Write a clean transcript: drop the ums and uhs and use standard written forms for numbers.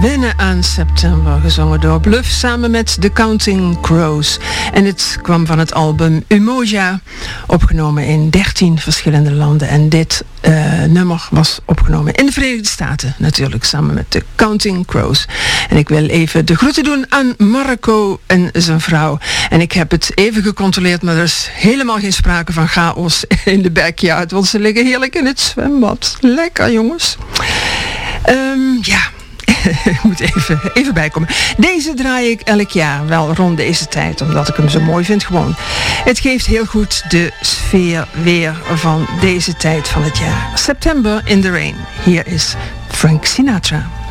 Wennen aan september, gezongen door Bluff samen met The Counting Crows. En het kwam van het album Umoja, opgenomen in 13 verschillende landen. En dit nummer was opgenomen in de Verenigde Staten, natuurlijk, samen met The Counting Crows. En ik wil even de groeten doen aan Marco en zijn vrouw. En ik heb het even gecontroleerd, maar er is helemaal geen sprake van chaos in de backyard, want ze liggen heerlijk in het zwembad. Lekker, jongens. Ja, ik moet even bijkomen. Deze draai ik elk jaar, wel rond deze tijd, omdat ik hem zo mooi vind gewoon. Het geeft heel goed de sfeer weer van deze tijd van het jaar. September in the Rain. Hier is Frank Sinatra.